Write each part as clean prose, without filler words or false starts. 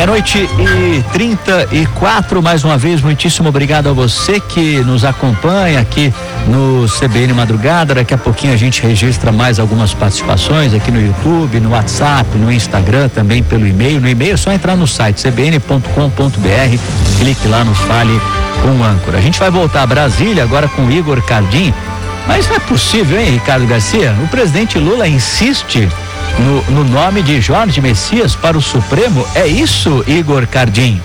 meia-noite e 34, mais uma vez, muitíssimo obrigado a você que nos acompanha aqui no CBN Madrugada. Daqui a pouquinho a gente registra mais algumas participações aqui no YouTube, no WhatsApp, no Instagram, também pelo e-mail. No e-mail é só entrar no site cbn.com.br, clique lá no Fale com o Âncora. A gente vai voltar a Brasília agora com o Igor Cardim. Mas não é possível, hein, Ricardo Garcia? O presidente Lula insiste no nome de Jorge Messias para o Supremo. É isso, Igor Cardim?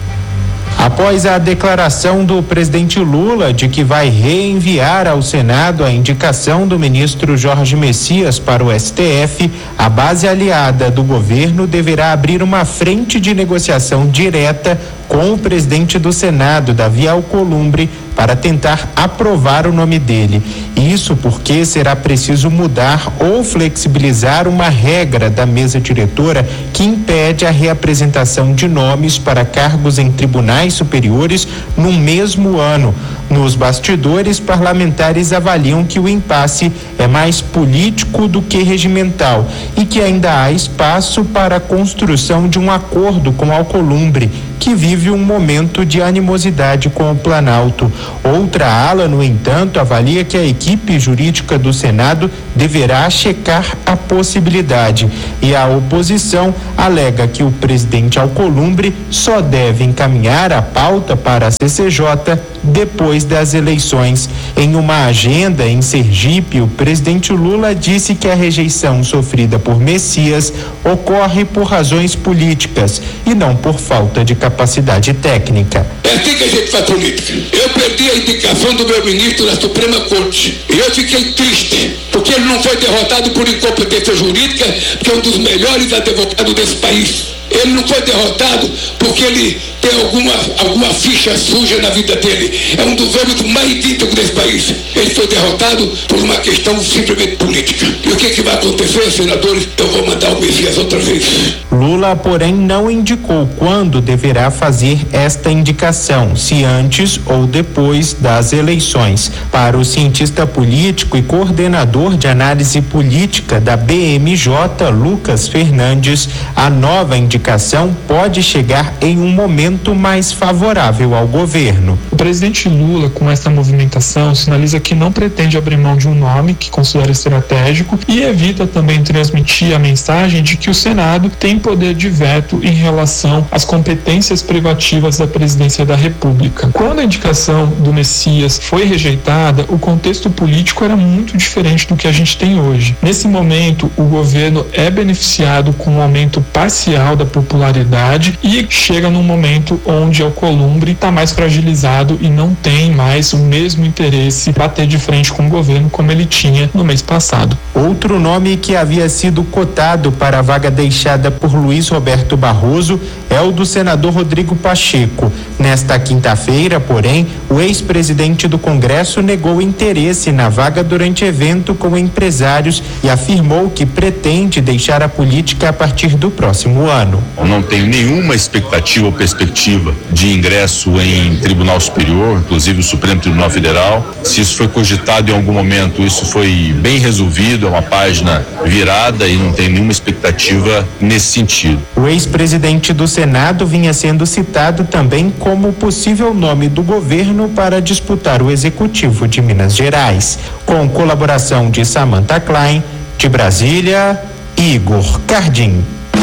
Após a declaração do presidente Lula de que vai reenviar ao Senado a indicação do ministro Jorge Messias para o STF, a base aliada do governo deverá abrir uma frente de negociação direta com o presidente do Senado, Davi Alcolumbre, para tentar aprovar o nome dele. Isso porque será preciso mudar ou flexibilizar uma regra da mesa diretora que impede a reapresentação de nomes para cargos em tribunais superiores no mesmo ano. Nos bastidores, parlamentares avaliam que o impasse é mais político do que regimental e que ainda há espaço para a construção de um acordo com Alcolumbre, que vive um momento de animosidade com o Planalto. Outra ala, no entanto, avalia que a equipe jurídica do Senado deverá checar a possibilidade, e a oposição alega que o presidente Alcolumbre só deve encaminhar a pauta para a CCJ depois das eleições. Em uma agenda em Sergipe, o presidente Lula disse que a rejeição sofrida por Messias ocorre por razões políticas e não por falta de capacidade técnica. É assim que a gente faz política. Eu perdi a indicação do meu ministro na Suprema Corte e eu fiquei triste, porque ele não foi derrotado por incompetência jurídica, que é um dos melhores advogados desse país. Ele não foi derrotado porque ele tem alguma ficha suja na vida dele. É um dos homens mais íntegros desse país. Ele foi derrotado por uma questão simplesmente política. E o que vai acontecer, senadores? Eu vou mandar o Messias outra vez. Lula, porém, não indicou quando deverá fazer esta indicação, se antes ou depois das eleições. Para o cientista político e coordenador de análise política da BMJ, Lucas Fernandes, a nova indicação pode chegar em um momento mais favorável ao governo. O presidente Lula, com essa movimentação, sinaliza que não pretende abrir mão de um nome que considera estratégico e evita também transmitir a mensagem de que o Senado tem poder de veto em relação às competências privativas da presidência da República. Quando a indicação do Messias foi rejeitada, o contexto político era muito diferente do que a gente tem hoje. Nesse momento, o governo é beneficiado com um aumento parcial da popularidade e chega num momento onde Alcolumbre está mais fragilizado e não tem mais o mesmo interesse em bater de frente com o governo como ele tinha no mês passado. Outro nome que havia sido cotado para a vaga deixada por Luiz Roberto Barroso é o do senador Rodrigo Pacheco. Nesta quinta-feira, porém, o ex-presidente do Congresso negou interesse na vaga durante evento com empresários e afirmou que pretende deixar a política a partir do próximo ano. Não tenho nenhuma expectativa ou perspectiva de ingresso em Tribunal Superior, inclusive o Supremo Tribunal Federal. Se isso foi cogitado em algum momento, isso foi bem resolvido, é uma página virada e não tem nenhuma expectativa nesse sentido. O ex-presidente do Senado vinha sendo citado também como possível nome do governo para disputar o executivo de Minas Gerais. Com colaboração de Samantha Klein, de Brasília, Igor Cardim.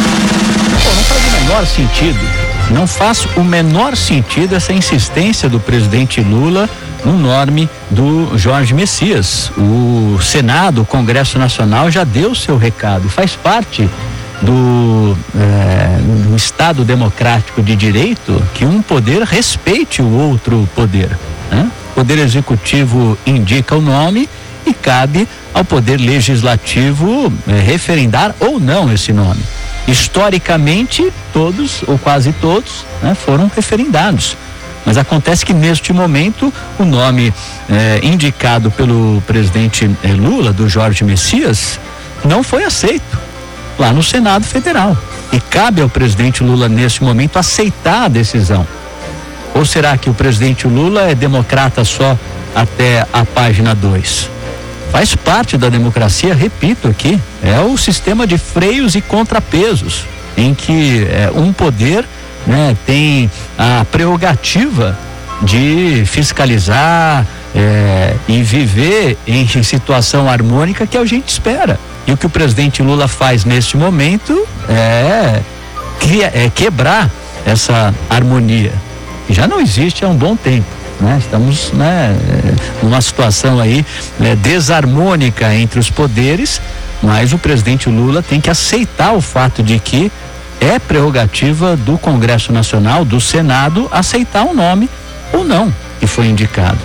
Não faz o menor sentido essa insistência do presidente Lula no nome do Jorge Messias. O Senado, o Congresso Nacional já deu seu recado, faz parte do Estado democrático de direito que um poder respeite o outro poder, né? O poder executivo indica o nome e cabe ao poder legislativo referendar ou não esse nome. Historicamente, todos ou quase todos, né, foram referendados. Mas acontece que neste momento o nome indicado pelo presidente Lula, do Jorge Messias, não foi aceito lá no Senado Federal. E cabe ao presidente Lula neste momento aceitar a decisão. Ou será que o presidente Lula é democrata só até a página 2? Faz parte da democracia, repito aqui, é o sistema de freios e contrapesos, em que um poder né, tem a prerrogativa de fiscalizar e viver em situação harmônica que a gente espera. E o que o presidente Lula faz neste momento é quebrar essa harmonia. Já não existe há um bom tempo, né? Estamos, né, numa situação aí desarmônica entre os poderes, mas o presidente Lula tem que aceitar o fato de que é prerrogativa do Congresso Nacional, do Senado, aceitar o nome ou não que foi indicado.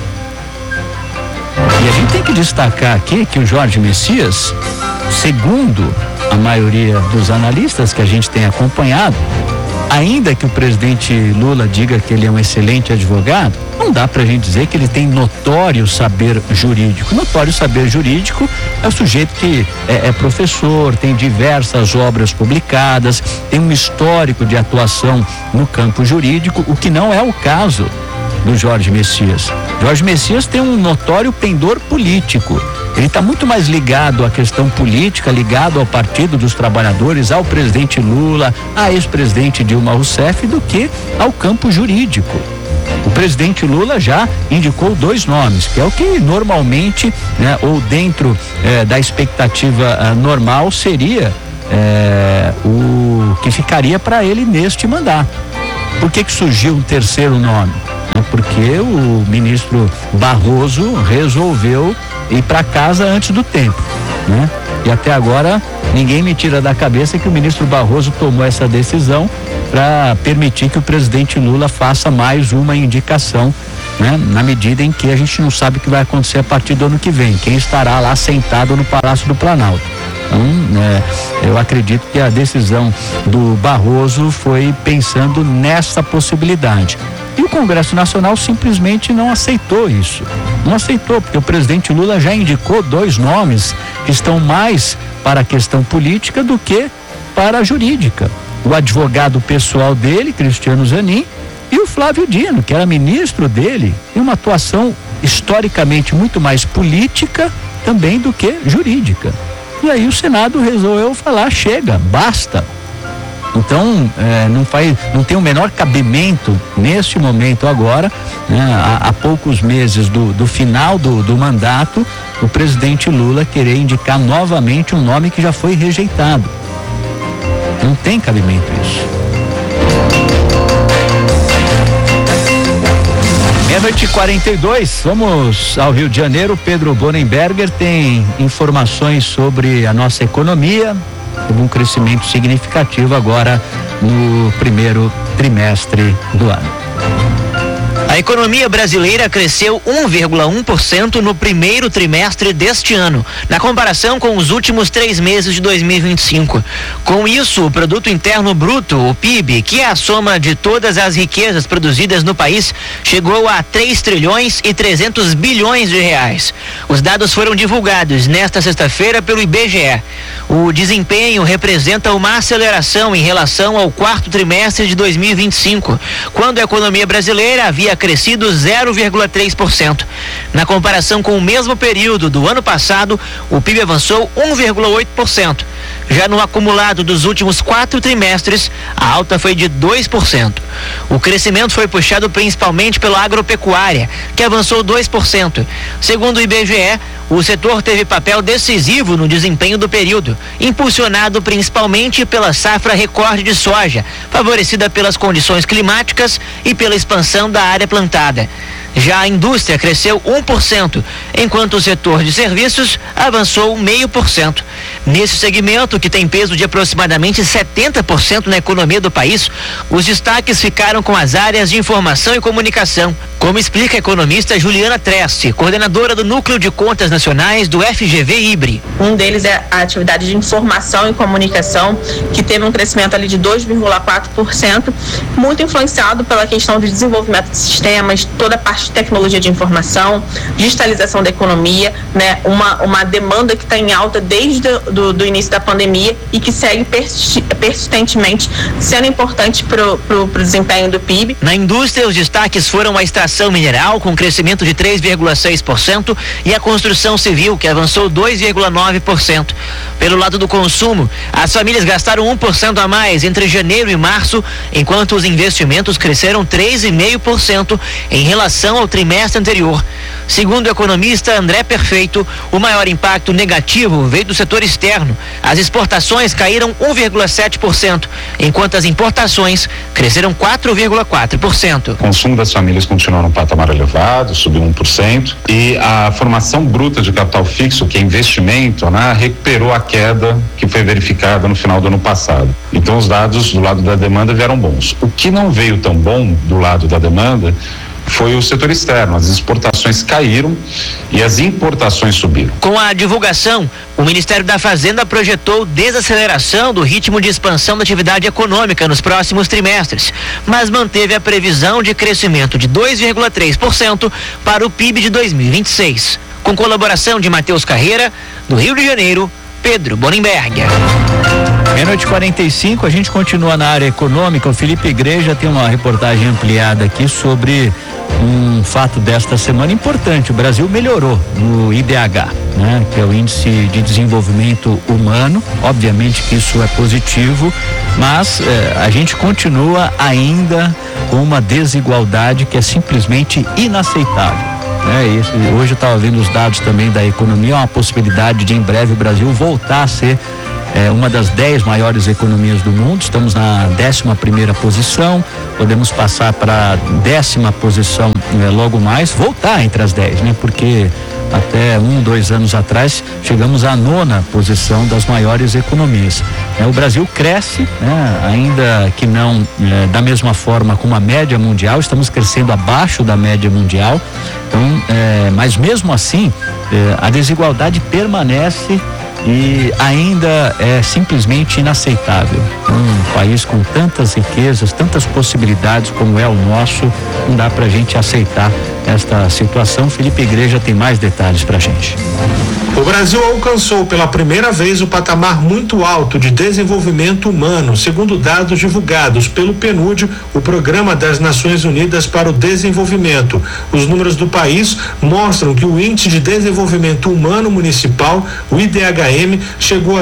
E a gente tem que destacar aqui que o Jorge Messias, segundo a maioria dos analistas que a gente tem acompanhado, ainda que o presidente Lula diga que ele é um excelente advogado, não dá pra gente dizer que ele tem notório saber jurídico. Notório saber jurídico é o sujeito que é professor, tem diversas obras publicadas, tem um histórico de atuação no campo jurídico, o que não é o caso do Jorge Messias. Jorge Messias tem um notório pendor político. Ele está muito mais ligado à questão política, ligado ao Partido dos Trabalhadores, ao presidente Lula, à ex-presidente Dilma Rousseff, do que ao campo jurídico. O presidente Lula já indicou 2 nomes, que é o que normalmente, né, ou dentro da expectativa normal, seria o que ficaria para ele neste mandato. Por que surgiu um terceiro nome? Porque o ministro Barroso resolveu ir para casa antes do tempo, né? E até agora ninguém me tira da cabeça que o ministro Barroso tomou essa decisão para permitir que o presidente Lula faça mais uma indicação, né? Na medida em que a gente não sabe o que vai acontecer a partir do ano que vem, quem estará lá sentado no Palácio do Planalto. Então, eu acredito que a decisão do Barroso foi pensando nessa possibilidade. E o Congresso Nacional simplesmente não aceitou isso. Não aceitou, porque o presidente Lula já indicou 2 nomes que estão mais para a questão política do que para a jurídica. O advogado pessoal dele, Cristiano Zanin, e o Flávio Dino, que era ministro dele, tem uma atuação historicamente muito mais política também do que jurídica. E aí o Senado resolveu falar, chega, basta. Então, não tem o menor cabimento neste momento agora, né, há poucos meses do final do mandato, o presidente Lula querer indicar novamente um nome que já foi rejeitado. Não tem cabimento isso. 12:42, vamos ao Rio de Janeiro. Pedro Bonenberger tem informações sobre a nossa economia. Teve um crescimento significativo agora no primeiro trimestre do ano. A economia brasileira cresceu 1,1% no primeiro trimestre deste ano, na comparação com os últimos 3 meses de 2025. Com isso, o Produto Interno Bruto, o PIB, que é a soma de todas as riquezas produzidas no país, chegou a 3 trilhões e 300 bilhões de reais. Os dados foram divulgados nesta sexta-feira pelo IBGE. O desempenho representa uma aceleração em relação ao quarto trimestre de 2025, quando a economia brasileira havia crescido 0,3%. Na comparação com o mesmo período do ano passado, o PIB avançou 1,8%. Já no acumulado dos últimos 4 trimestres, a alta foi de 2%. O crescimento foi puxado principalmente pela agropecuária, que avançou 2%. Segundo o IBGE, o setor teve papel decisivo no desempenho do período, impulsionado principalmente pela safra recorde de soja, favorecida pelas condições climáticas e pela expansão da área plantada. Já a indústria cresceu 1%, enquanto o setor de serviços avançou 0,5%. Nesse segmento, que tem peso de aproximadamente 70% na economia do país, os destaques ficaram com as áreas de informação e comunicação, como explica a economista Juliana Treste, coordenadora do Núcleo de Contas Nacionais do FGV-IBRE. Um deles é a atividade de informação e comunicação, que teve um crescimento ali de 2,4%, muito influenciado pela questão do desenvolvimento de sistemas, toda a parte de tecnologia de informação, digitalização da economia, né? Uma demanda que está em alta desde do início da pandemia e que segue persistentemente sendo importante para o desempenho do PIB. Na indústria, os destaques foram a extração mineral, com crescimento de 3,6%, e a construção civil, que avançou 2,9%. Pelo lado do consumo, as famílias gastaram 1% a mais entre janeiro e março, enquanto os investimentos cresceram 3,5% em relação ao trimestre anterior. Segundo o economista André Perfeito, o maior impacto negativo veio do setor externo. As exportações caíram 1,7%, enquanto as importações cresceram 4,4%. O consumo das famílias continuou num patamar elevado, subiu 1%, e a formação bruta de capital fixo, que é investimento, recuperou a queda que foi verificada no final do ano passado. Então os dados do lado da demanda vieram bons. O que não veio tão bom do lado da demanda foi o setor externo. As exportações caíram e as importações subiram. Com a divulgação, o Ministério da Fazenda projetou desaceleração do ritmo de expansão da atividade econômica nos próximos trimestres, mas manteve a previsão de crescimento de 2,3% para o PIB de 2026. Com colaboração de Matheus Carreira, do Rio de Janeiro, Pedro Bonenberger. 12:45, a gente continua na área econômica. O Felipe Igreja tem uma reportagem ampliada aqui sobre um fato desta semana importante. O Brasil melhorou no IDH, que é o Índice de Desenvolvimento Humano. Obviamente que isso é positivo, mas a gente continua ainda com uma desigualdade que é simplesmente inaceitável. Hoje eu estava vendo os dados também da economia, uma possibilidade de em breve o Brasil voltar a ser uma das 10 maiores economias do mundo. Estamos na 11ª posição, podemos passar para a 10ª posição logo mais, voltar entre as 10, porque até 2 anos atrás chegamos à 9ª posição das maiores economias. O Brasil cresce, ainda que não da mesma forma como a média mundial, estamos crescendo abaixo da média mundial, então, mas mesmo assim a desigualdade permanece e ainda é simplesmente inaceitável. Um país com tantas riquezas, tantas possibilidades como é o nosso, não dá pra gente aceitar esta situação. Felipe Igreja tem mais detalhes pra gente. O Brasil alcançou pela primeira vez o patamar muito alto de desenvolvimento humano, segundo dados divulgados pelo PNUD, o Programa das Nações Unidas para o Desenvolvimento. Os números do país mostram que o Índice de Desenvolvimento Humano Municipal, o IDHM, chegou a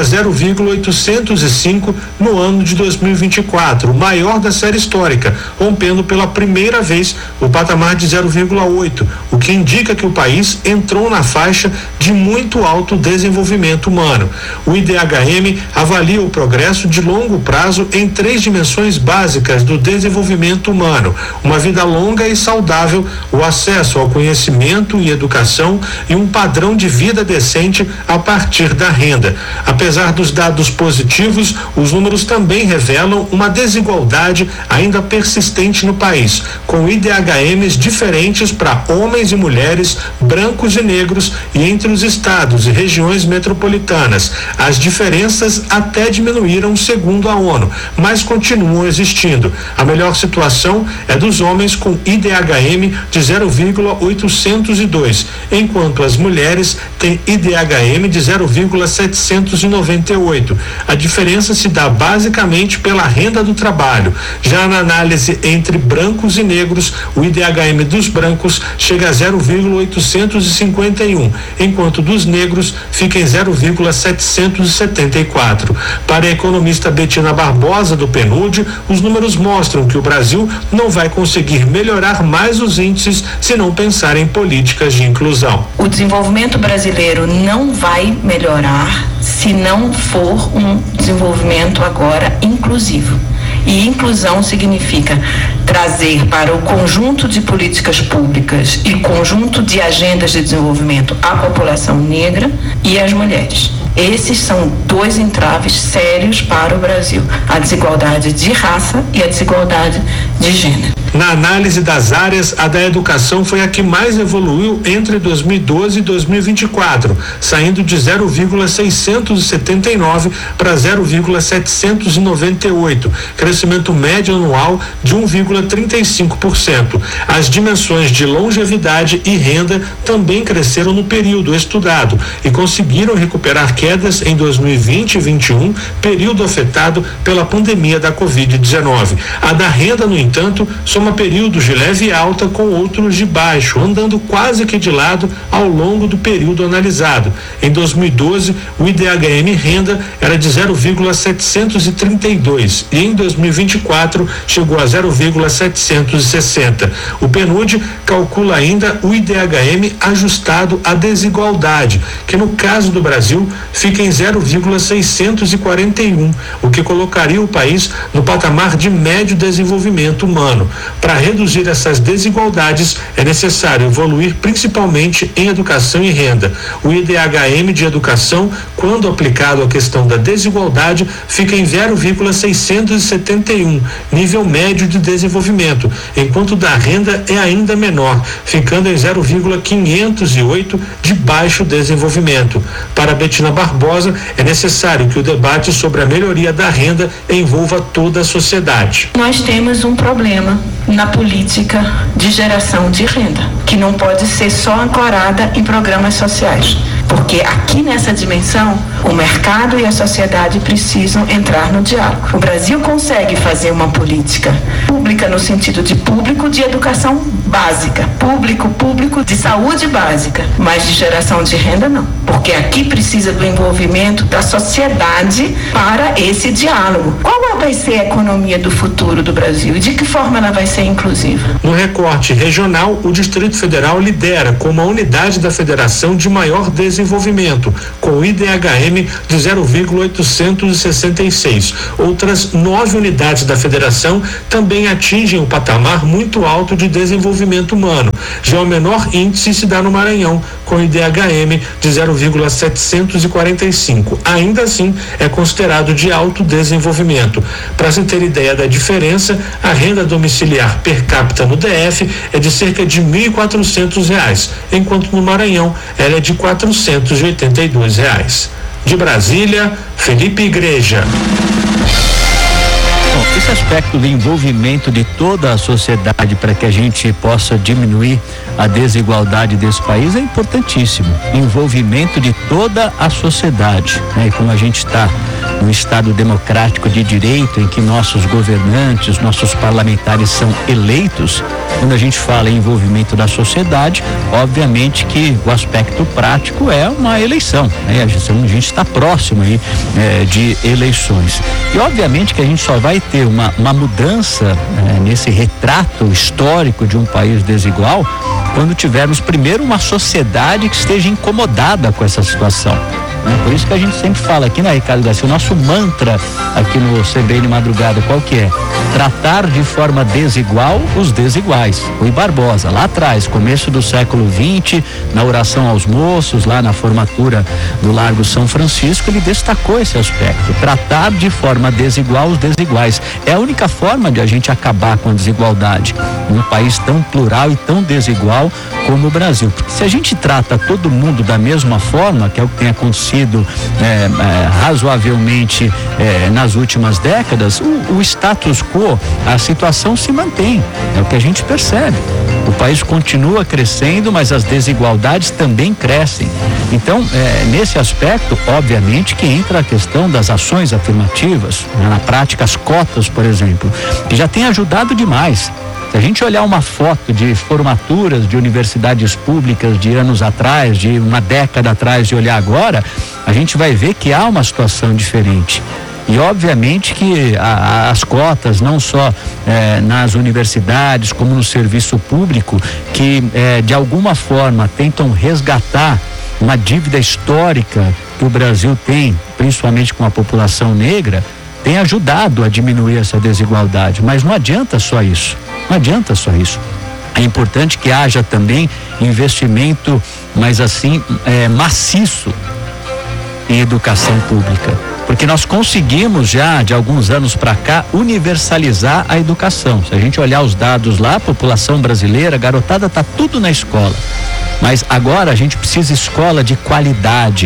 0,805 no ano de 2024, o maior da série histórica, rompendo pela primeira vez o patamar de 0,8, o que indica que o país entrou na faixa de muito alto desenvolvimento humano. O IDHM avalia o progresso de longo prazo em 3 dimensões básicas do desenvolvimento humano: uma vida longa e saudável, o acesso ao conhecimento e educação e um padrão de vida decente a partir da renda. Apesar dos dados positivos, os números também revelam uma desigualdade ainda persistente no país, com IDHMs diferentes para homens e mulheres, brancos e negros e entre os estados e regiões metropolitanas. As diferenças até diminuíram segundo a ONU, mas continuam existindo. A melhor situação é dos homens com IDHM de 0,802, enquanto as mulheres têm IDHM de 0,798. A diferença se dá basicamente pela renda do trabalho. Já na análise entre brancos e negros, o IDHM dos brancos chega a 0,851, enquanto dos negros fica em 0,774. Para a economista Betina Barbosa, do PNUD, os números mostram que o Brasil não vai conseguir melhorar mais os índices se não pensar em políticas de inclusão. O desenvolvimento brasileiro não vai melhorar se não for um desenvolvimento agora inclusivo. E inclusão significa trazer para o conjunto de políticas públicas e conjunto de agendas de desenvolvimento a população negra e as mulheres. Esses são 2 entraves sérios para o Brasil: a desigualdade de raça e a desigualdade de gênero. Na análise das áreas, a da educação foi a que mais evoluiu entre 2012 e 2024, saindo de 0,679 para 0,798, crescimento médio anual de 1,35%. As dimensões de longevidade e renda também cresceram no período estudado e conseguiram recuperar quedas em 2020 e 2021, período afetado pela pandemia da Covid-19. A da renda, no entanto, soma períodos de leve alta com outros de baixo, andando quase que de lado ao longo do período analisado. Em 2012, o IDHM renda era de 0,732 e em 2024 chegou a 0,760. O PNUD calcula ainda o IDHM ajustado à desigualdade, que no caso do Brasil fica em 0,641, o que colocaria o país no patamar de médio desenvolvimento humano. Para reduzir essas desigualdades, é necessário evoluir principalmente em educação e renda. O IDHM de educação, quando aplicado à questão da desigualdade, fica em 0,671, nível médio de desenvolvimento, enquanto o da renda é ainda menor, ficando em 0,508 de baixo desenvolvimento. Para Betina Barbosa, é necessário que o debate sobre a melhoria da renda envolva toda a sociedade. Nós temos um problema na política de geração de renda, que não pode ser só ancorada em programas sociais. Porque aqui nessa dimensão, o mercado e a sociedade precisam entrar no diálogo. O Brasil consegue fazer uma política pública no sentido de público de educação básica, público de saúde básica, mas de geração de renda não. Porque aqui precisa do envolvimento da sociedade para esse diálogo. Qual vai ser a economia do futuro do Brasil e de que forma ela vai ser inclusiva? No recorte regional, o Distrito Federal lidera como a unidade da federação de maior desenvolvimento, com o IDHM de 0,866. Outras 9 unidades da federação também atingem um patamar muito alto de desenvolvimento humano. Já o menor índice se dá no Maranhão, com o IDHM de 0,745. Ainda assim, é considerado de alto desenvolvimento. Para se ter ideia da diferença, a renda domiciliar per capita no DF é de cerca de R$ 1.400, enquanto no Maranhão ela é de R$ 482. De Brasília, Felipe Igreja. Bom, esse aspecto do envolvimento de toda a sociedade para que a gente possa diminuir a desigualdade desse país é importantíssimo. Envolvimento de toda a sociedade, né? E como a gente está num Estado democrático de direito, em que nossos governantes, nossos parlamentares são eleitos, quando a gente fala em envolvimento da sociedade, obviamente que o aspecto prático é uma eleição, né? A gente está próximo aí de eleições. E obviamente que a gente só vai ter uma mudança nesse retrato histórico de um país desigual quando tivermos primeiro uma sociedade que esteja incomodada com essa situação. Por isso que a gente sempre fala aqui, né, Ricardo Garcia, o nosso mantra aqui no CBN Madrugada, qual que é? Tratar de forma desigual os desiguais. Rui Barbosa, lá atrás, começo do século XX, na oração aos moços, lá na formatura do Largo São Francisco, ele destacou esse aspecto. Tratar de forma desigual os desiguais. É a única forma de a gente acabar com a desigualdade num país tão plural e tão desigual como o Brasil. Porque se a gente trata todo mundo da mesma forma, que é o que tem acontecido razoavelmente nas últimas décadas, o status quo, a situação se mantém, é o que a gente percebe. O país continua crescendo, mas as desigualdades também crescem. Então, nesse aspecto, obviamente que entra a questão das ações afirmativas, na prática as cotas, por exemplo, que já tem ajudado demais. Se a gente olhar uma foto de formaturas de universidades públicas de anos atrás, de uma década atrás e olhar agora, a gente vai ver que há uma situação diferente. E obviamente que as cotas, não só nas universidades, como no serviço público, que de alguma forma tentam resgatar uma dívida histórica que o Brasil tem, principalmente com a população negra, tem ajudado a diminuir essa desigualdade. Mas não adianta só isso. Não adianta só isso. É importante que haja também investimento, mas assim, maciço em educação pública. Porque nós conseguimos já, de alguns anos para cá, universalizar a educação. Se a gente olhar os dados lá, a população brasileira, a garotada está tudo na escola. Mas agora a gente precisa de escola de qualidade.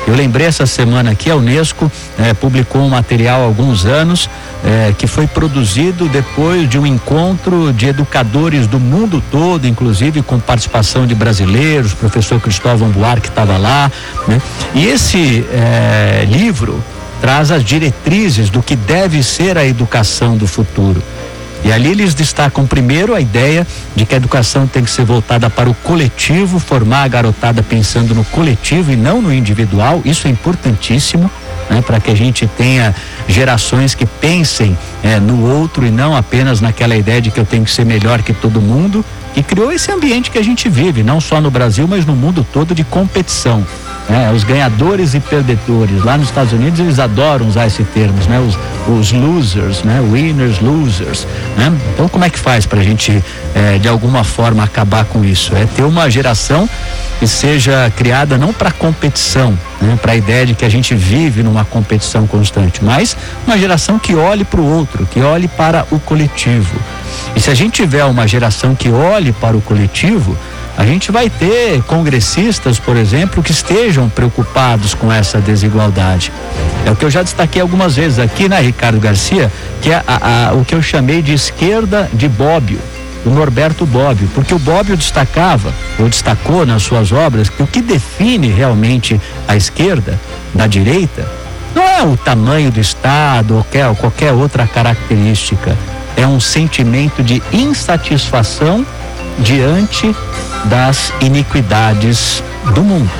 Eu lembrei essa semana aqui, a Unesco publicou um material há alguns anos que foi produzido depois de um encontro de educadores do mundo todo, inclusive com participação de brasileiros, o professor Cristóvão Buarque estava lá, né? E esse livro traz as diretrizes do que deve ser a educação do futuro. E ali eles destacam primeiro a ideia de que a educação tem que ser voltada para o coletivo, formar a garotada pensando no coletivo e não no individual. Isso é importantíssimo, né, para que a gente tenha gerações que pensem no outro e não apenas naquela ideia de que eu tenho que ser melhor que todo mundo, que criou esse ambiente que a gente vive, não só no Brasil, mas no mundo todo, de competição. Os ganhadores e perdedores. Lá nos Estados Unidos eles adoram usar esse termo, né? Os losers, né? Winners, losers, né? Então como é que faz pra gente de alguma forma acabar com isso? É ter uma geração que seja criada não para competição, né? Para a ideia de que a gente vive numa competição constante, mas uma geração que olhe para o outro, que olhe para o coletivo. E se a gente tiver uma geração que olhe para o coletivo, a gente vai ter congressistas, por exemplo, que estejam preocupados com essa desigualdade. É o que eu já destaquei algumas vezes aqui, né, Ricardo Garcia, que é o que eu chamei de esquerda de Bobbio, do Norberto Bobbio, porque o Bobbio destacou nas suas obras que o que define realmente a esquerda da direita não é o tamanho do Estado ou qualquer outra característica, é um sentimento de insatisfação diante das iniquidades do mundo.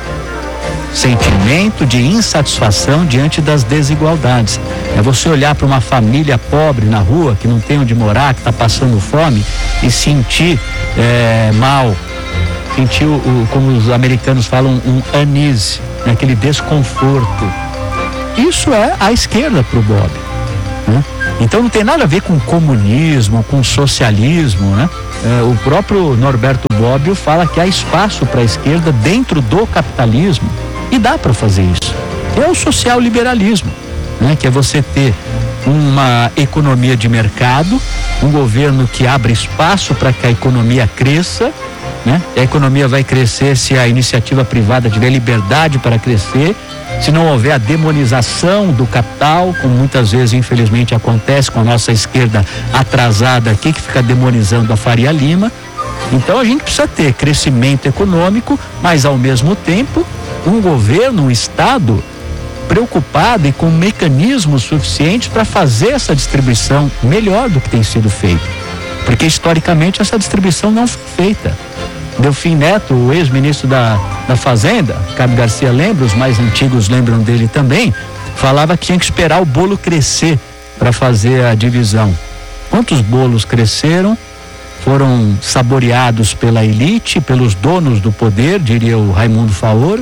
Sentimento de insatisfação diante das desigualdades. É você olhar para uma família pobre na rua, que não tem onde morar, que está passando fome, e sentir mal, sentir como os americanos falam, um unease, né? Aquele desconforto. Isso é a esquerda para o Bob, né? Então não tem nada a ver com comunismo, com socialismo, né? O próprio Norberto Bobbio fala que há espaço para a esquerda dentro do capitalismo e dá para fazer isso. É o social liberalismo, né? Que é você ter uma economia de mercado, um governo que abre espaço para que a economia cresça, né? E a economia vai crescer se a iniciativa privada tiver liberdade para crescer, se não houver a demonização do capital, como muitas vezes infelizmente acontece com a nossa esquerda atrasada aqui, que fica demonizando a Faria Lima. Então a gente precisa ter crescimento econômico, mas ao mesmo tempo um governo, um Estado preocupado e com mecanismos suficientes para fazer essa distribuição melhor do que tem sido feito, porque historicamente essa distribuição não foi feita. Delfim Neto, o ex-ministro da Fazenda, Ricardo Garcia lembra, os mais antigos lembram dele também, falava que tinha que esperar o bolo crescer para fazer a divisão. Quantos bolos cresceram, foram saboreados pela elite, pelos donos do poder, diria o Raimundo Faoro,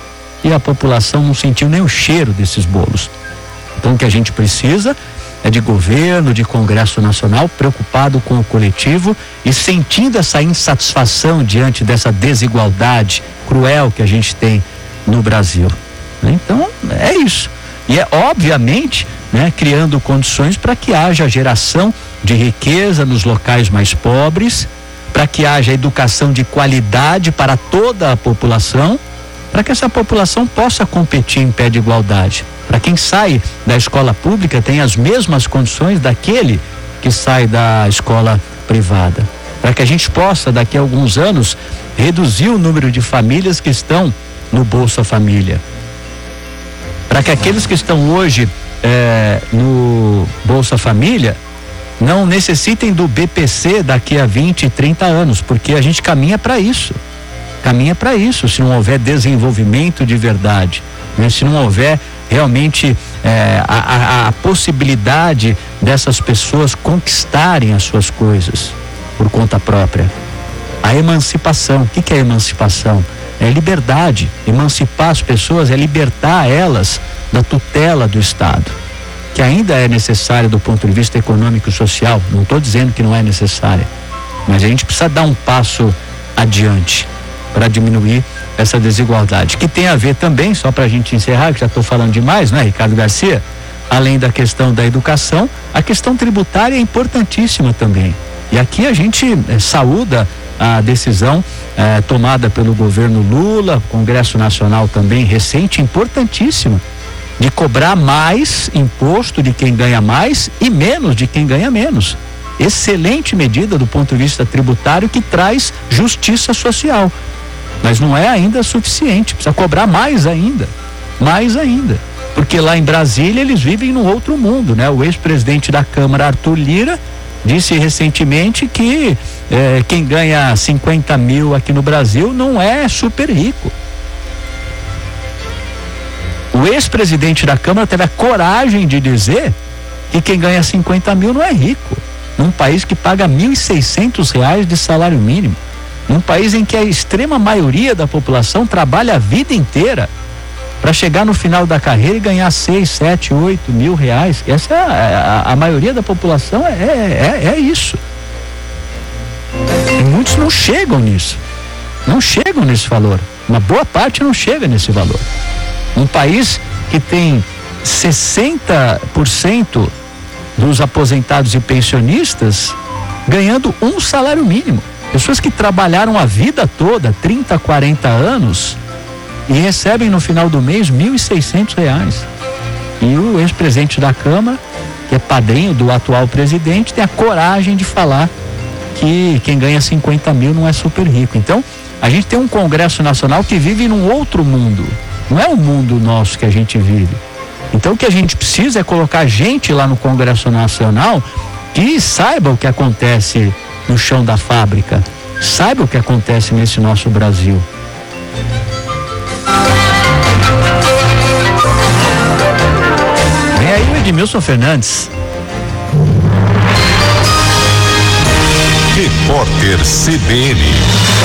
e a população não sentiu nem o cheiro desses bolos. Então o que a gente precisa é de governo, de Congresso Nacional preocupado com o coletivo e sentindo essa insatisfação diante dessa desigualdade cruel que a gente tem no Brasil. Então é isso. E é obviamente, né, criando condições para que haja geração de riqueza nos locais mais pobres, para que haja educação de qualidade para toda a população, para que essa população possa competir em pé de igualdade. Para quem sai da escola pública tem as mesmas condições daquele que sai da escola privada. Para que a gente possa, daqui a alguns anos, reduzir o número de famílias que estão no Bolsa Família. Para que aqueles que estão hoje no Bolsa Família não necessitem do BPC daqui a 20, 30 anos, porque a gente caminha para isso. Caminha para isso, se não houver desenvolvimento de verdade, né? Se não houver realmente a possibilidade dessas pessoas conquistarem as suas coisas por conta própria. A emancipação, o que é emancipação? É liberdade. Emancipar as pessoas é libertar elas da tutela do Estado, que ainda é necessária do ponto de vista econômico e social. Não estou dizendo que não é necessária, mas a gente precisa dar um passo adiante para diminuir essa desigualdade, que tem a ver também, só para a gente encerrar, que já estou falando demais, né, Ricardo Garcia? Além da questão da educação, a questão tributária é importantíssima também. E aqui a gente saúda a decisão tomada pelo governo Lula, Congresso Nacional também recente, importantíssima, de cobrar mais imposto de quem ganha mais e menos de quem ganha menos. Excelente medida do ponto de vista tributário que traz justiça social. Mas não é ainda suficiente, precisa cobrar mais ainda. Porque lá em Brasília eles vivem num outro mundo, né? O ex-presidente da Câmara, Arthur Lira, disse recentemente que quem ganha 50 mil aqui no Brasil não é super rico. O ex-presidente da Câmara teve a coragem de dizer que quem ganha 50 mil não é rico. Num país que paga R$1.600 de salário mínimo. Num país em que a extrema maioria da população trabalha a vida inteira para chegar no final da carreira e ganhar 6, 7, 8 mil reais. Essa é a maioria da população é isso. E muitos não chegam nisso. Não chegam nesse valor. Uma boa parte não chega nesse valor. Um país que tem 60% dos aposentados e pensionistas ganhando um salário mínimo. Pessoas que trabalharam a vida toda, 30, 40 anos, e recebem no final do mês R$1.600. E o ex-presidente da Câmara, que é padrinho do atual presidente, tem a coragem de falar que quem ganha 50 mil não é super rico. Então, a gente tem um Congresso Nacional que vive num outro mundo. Não é o mundo nosso que a gente vive. Então o que a gente precisa é colocar gente lá no Congresso Nacional que saiba o que acontece no chão da fábrica, saiba o que acontece nesse nosso Brasil. Vem aí o Edmilson Fernandes. Repórter CBN.